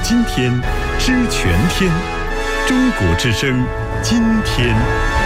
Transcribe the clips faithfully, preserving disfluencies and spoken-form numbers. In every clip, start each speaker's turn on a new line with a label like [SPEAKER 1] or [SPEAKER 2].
[SPEAKER 1] 今天，知全天。中国之声，今天。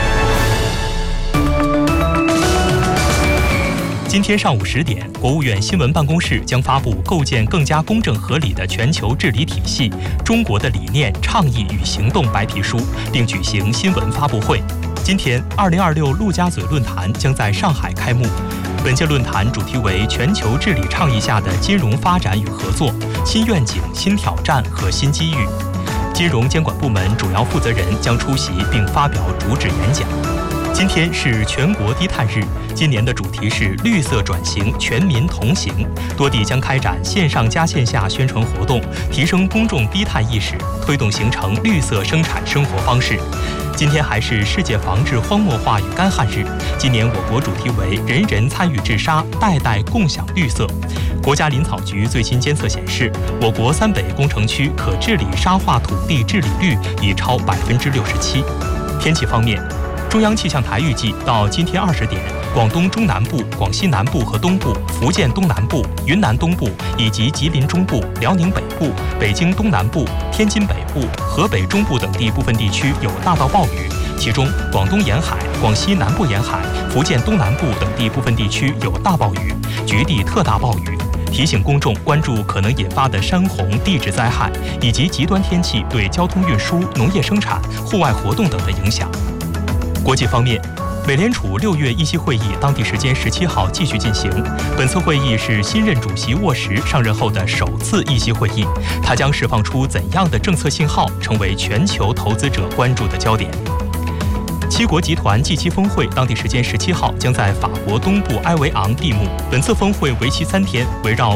[SPEAKER 2] 今天上午十点，国务院新闻办公室将发布《构建更加公正合理的全球治理体系：中国的理念、倡议与行动》白皮书，并举行新闻发布会。今天，二零二六陆家嘴论坛将在上海开幕。本届论坛主题为全球治理倡议下的金融发展与合作、新愿景、新挑战和新机遇。金融监管部门主要负责人将出席并发表主旨演讲。今天是全国低碳日，今年的主题是绿色转型，全民同行。多地将开展线上加线下宣传活动，提升公众低碳意识，推动形成绿色生产生活方式。今天还是世界防治荒漠化与干旱日，今年我国主题为人人参与治沙，代代共享绿色。国家林草局最新监测显示，我国三北工程区可治理沙化土地治理率已超百分之六十七。天气方面，中央气象台预计到今天二十点，广东中南部、广西南部和东部、福建东南部、云南东部以及吉林中部、辽宁北部、北京东南部、天津北部、河北中部等地部分地区有大到暴雨，其中广东沿海、广西南部沿海、福建东南部等地部分地区有大暴雨，局地特大暴雨。提醒公众关注可能引发的山洪、地质灾害以及极端天气对交通运输、农业生产、户外活动等的影响。国际方面，美联储六月议息会议当地时间十七号继续进行。本次会议是新任主席沃什上任后的首次议息会议，它将释放出怎样的政策信号，成为全球投资者关注的焦点。七国集团 G 七 峰会当地时间十七号将在法国东部埃维昂闭幕。本次峰会为期三天，围绕